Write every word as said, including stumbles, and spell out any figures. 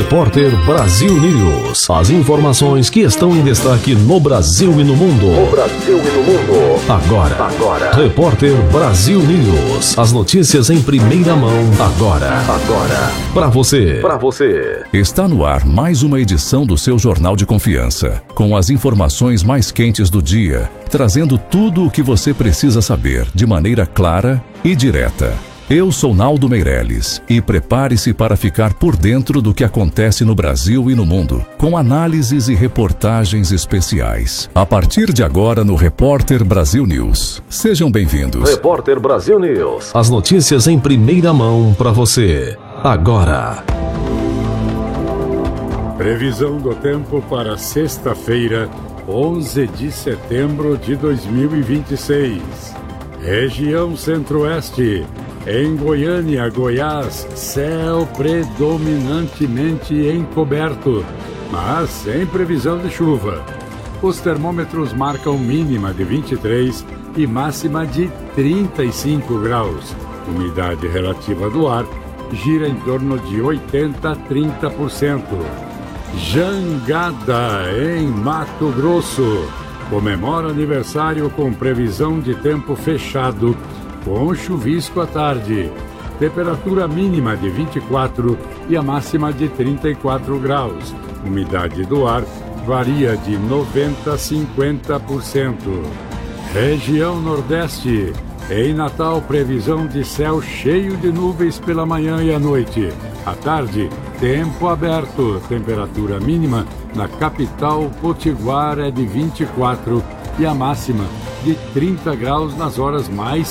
Repórter Brasil News. As informações que estão em destaque no Brasil e no mundo. No Brasil e no mundo. Agora. Agora. Repórter Brasil News. As notícias em primeira mão. Agora. Agora. Para você. Para você. Está no ar mais uma edição do seu Jornal de Confiança, com as informações mais quentes do dia, trazendo tudo o que você precisa saber de maneira clara e direta. Eu sou Naldo Meirelles e prepare-se para ficar por dentro do que acontece no Brasil e no mundo, com análises e reportagens especiais. A partir de agora no Repórter Brasil News. Sejam bem-vindos. Repórter Brasil News. As notícias em primeira mão para você. Agora. Previsão do tempo para sexta-feira, onze de setembro de dois mil e vinte e seis. Região Centro-Oeste. Em Goiânia, Goiás, céu predominantemente encoberto, mas sem previsão de chuva. Os termômetros marcam mínima de vinte e três e máxima de trinta e cinco graus. Umidade relativa do ar gira em torno de oitenta a trinta por cento. Jangada, em Mato Grosso, comemora aniversário com previsão de tempo fechado, com chuvisco à tarde. Temperatura mínima de vinte e quatro e a máxima de trinta e quatro graus. Umidade do ar varia de noventa a cinquenta por cento. Região Nordeste. Em Natal, previsão de céu cheio de nuvens pela manhã e à noite. À tarde, tempo aberto. Temperatura mínima na capital potiguar é de vinte e quatro e a máxima de trinta graus nas horas mais